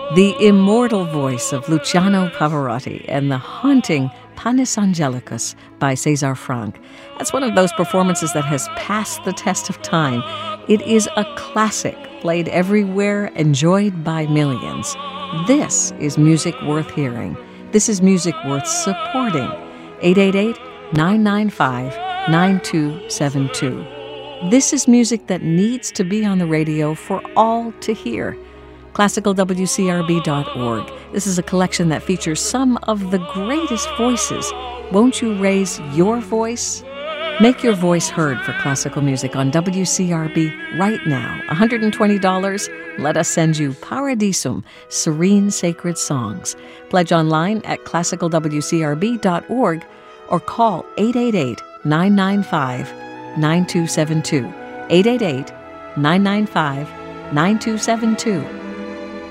The immortal voice of Luciano Pavarotti and the haunting Panis Angelicus by César Franck. That's one of those performances that has passed the test of time. It is a classic, played everywhere, enjoyed by millions. This is music worth hearing. This is music worth supporting. 888-995-9272. This is music that needs to be on the radio for all to hear. ClassicalWCRB.org. This is a collection that features some of the greatest voices. Won't you raise your voice? Make your voice heard for classical music on WCRB right now. $120. Let us send you Paradisum, Serene Sacred Songs. Pledge online at ClassicalWCRB.org or call 888-995-9272. 888-995-9272.